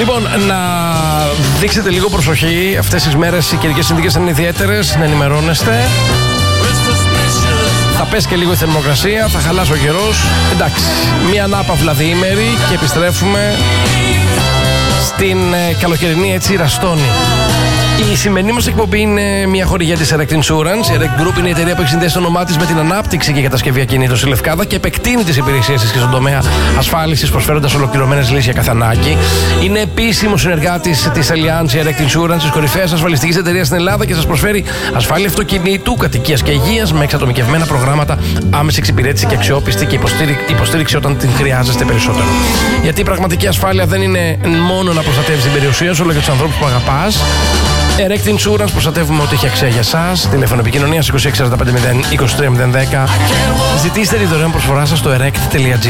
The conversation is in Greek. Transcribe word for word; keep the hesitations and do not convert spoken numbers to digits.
Λοιπόν, να δείξετε λίγο προσοχή. Αυτές τις μέρες οι καιρικές συνθήκες είναι ιδιαίτερες. Να ενημερώνεστε. Θα πέσει και λίγο η θερμοκρασία, θα χαλάσει ο καιρός. Εντάξει, μία ανάπαυλα διήμερη και επιστρέφουμε στην ε, καλοκαιρινή έτσι ραστόνη. Η σημερινή μας εκπομπή είναι μια χορηγία της Erect Insurance. Η Erect Group είναι η εταιρεία που έχει συνδέσει το όνομά της με την ανάπτυξη και κατασκευή ακινήτων στη Λευκάδα και επεκτείνει τις υπηρεσίες της και στον τομέα ασφάλισης, προσφέροντας ολοκληρωμένες λύσεις για κάθε ανάγκη. Είναι επίσημο συνεργάτης της Allianz, η Erect Insurance, της κορυφαίας ασφαλιστικής εταιρείας στην Ελλάδα και σας προσφέρει ασφάλεια αυτοκινήτου, κατοικίας και υγείας με εξατομικευμένα προγράμματα, άμεση εξυπηρέτηση και αξιόπιστη και υποστήριξη όταν την χρειάζεστε περισσότερο. Γιατί η πραγματική ασφάλεια δεν είναι μόνο να προστατεύεις την περιουσία σου, αλλά και τους ανθρώπους που αγαπάς. Erect Insurance, προστατεύουμε ό,τι έχει αξία για εσάς. Τηλέφωνο επικοινωνίας είκοσι έξι σαράντα πέντε μηδέν είκοσι τρία μηδέν δέκα. Ζητήστε τη δωρεάν προσφορά σας στο erect τελεία gr.